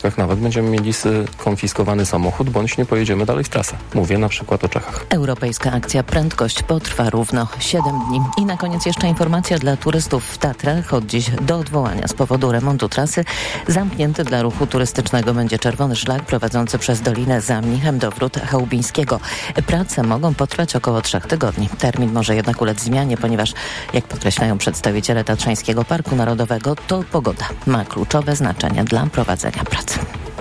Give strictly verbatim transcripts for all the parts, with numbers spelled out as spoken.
korkach nawet będziemy mieli skonfiskowany samochód, bądź nie pojedziemy dalej w trasę. Mówię na przykład o Czechach. Europejska akcja Prędkość potrwa równo siedem dni. I na koniec jeszcze informacja dla turystów w Tatrach. Od dziś do odwołania z powodu remontu trasy zamknięty dla ruchu turystycznego będzie czerwony szlak prowadzący przez Dolinę za Mnichem do Wrót Chałubińskiego. Prace mogą potrwać około trzech tygodni. Termin może jednak ulec zmianie, ponieważ, jak podkreślają przedstawiciele Tatrzańskiego Parku Narodowego, to pogoda ma kluczowe znaczenie dla prowadzenia pracy.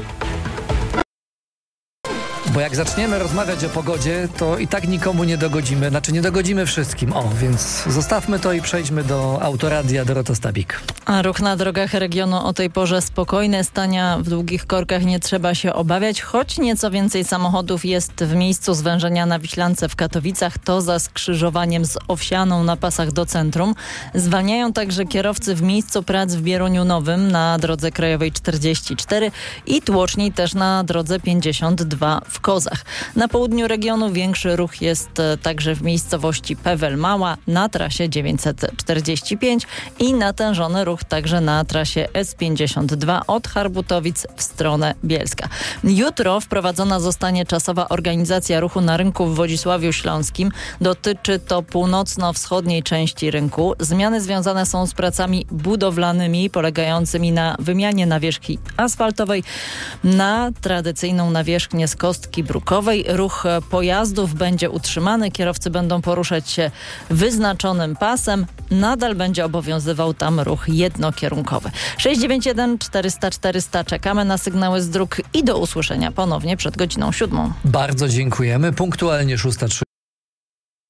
Bo jak zaczniemy rozmawiać o pogodzie, to i tak nikomu nie dogodzimy. Znaczy nie dogodzimy wszystkim. O, więc zostawmy to i przejdźmy do Autoradia. Dorota Stabik. A ruch na drogach regionu o tej porze spokojny. Stania w długich korkach nie trzeba się obawiać, choć nieco więcej samochodów jest w miejscu zwężenia na Wiślance w Katowicach. To za skrzyżowaniem z Owsianą na pasach do centrum. Zwalniają także kierowcy w miejscu prac w Bieruniu Nowym na drodze krajowej czterdzieści cztery i tłoczniej też na drodze pięćdziesiąt dwa w Kozach. Na południu regionu większy ruch jest także w miejscowości Pewel Mała na trasie dziewięćset czterdzieści pięć i natężony ruch także na trasie S pięćdziesiąt dwa od Harbutowic w stronę Bielska. Jutro wprowadzona zostanie czasowa organizacja ruchu na rynku w Wodzisławiu Śląskim. Dotyczy to północno-wschodniej części rynku. Zmiany związane są z pracami budowlanymi polegającymi na wymianie nawierzchni asfaltowej na tradycyjną nawierzchnię z kostki brukowej. Ruch pojazdów będzie utrzymany. Kierowcy będą poruszać się wyznaczonym pasem. Nadal będzie obowiązywał tam ruch jednokierunkowy. sześć dziewięć jeden czterysta czterysta. Czekamy na sygnały z dróg i do usłyszenia ponownie przed godziną siódmą. Bardzo dziękujemy. Punktualnie szósta trzydzieści.